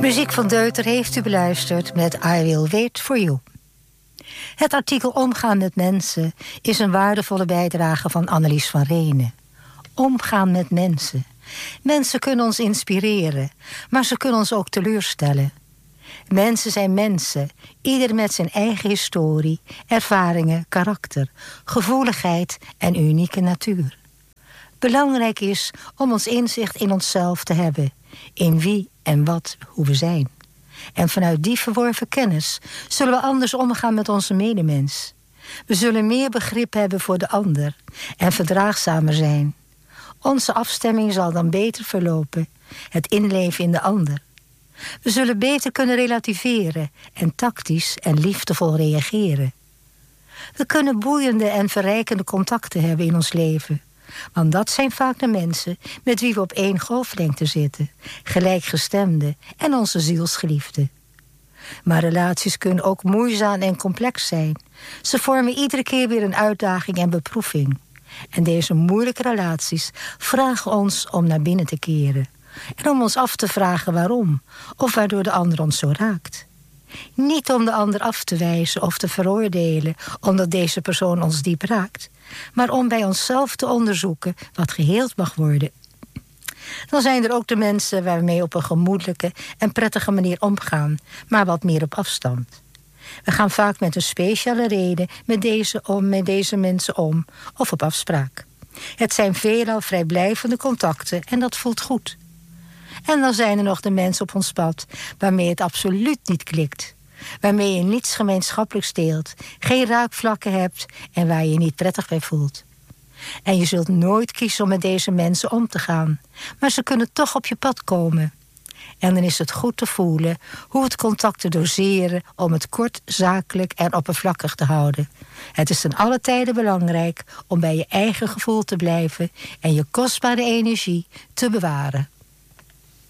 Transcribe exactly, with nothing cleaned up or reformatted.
Muziek van Deuter heeft u beluisterd met I Will Wait For You. Het artikel Omgaan met mensen is een waardevolle bijdrage van Annelies van Renen. Omgaan met mensen. Mensen kunnen ons inspireren, maar ze kunnen ons ook teleurstellen. Mensen zijn mensen, ieder met zijn eigen historie, ervaringen, karakter, gevoeligheid en unieke natuur. Belangrijk is om ons inzicht in onszelf te hebben, in wie en wat, hoe we zijn. En vanuit die verworven kennis zullen we anders omgaan met onze medemens. We zullen meer begrip hebben voor de ander en verdraagzamer zijn. Onze afstemming zal dan beter verlopen, het inleven in de ander. We zullen beter kunnen relativeren en tactisch en liefdevol reageren. We kunnen boeiende en verrijkende contacten hebben in ons leven. Want dat zijn vaak de mensen met wie we op één golflengte zitten, gelijkgestemden en onze zielsgeliefden. Maar relaties kunnen ook moeizaam en complex zijn. Ze vormen iedere keer weer een uitdaging en beproeving. En deze moeilijke relaties vragen ons om naar binnen te keren. En om ons af te vragen waarom, of waardoor de ander ons zo raakt. Niet om de ander af te wijzen of te veroordelen, omdat deze persoon ons diep raakt, maar om bij onszelf te onderzoeken wat geheeld mag worden. Dan zijn er ook de mensen waarmee op een gemoedelijke en prettige manier omgaan, maar wat meer op afstand. We gaan vaak met een speciale reden met deze, om, met deze mensen om, of op afspraak. Het zijn veelal vrijblijvende contacten en dat voelt goed. En dan zijn er nog de mensen op ons pad waarmee het absoluut niet klikt. Waarmee je niets gemeenschappelijks deelt, geen raakvlakken hebt en waar je je niet prettig bij voelt. En je zult nooit kiezen om met deze mensen om te gaan, maar ze kunnen toch op je pad komen. En dan is het goed te voelen hoe het contact te doseren om het kort, zakelijk en oppervlakkig te houden. Het is ten alle tijde belangrijk om bij je eigen gevoel te blijven en je kostbare energie te bewaren.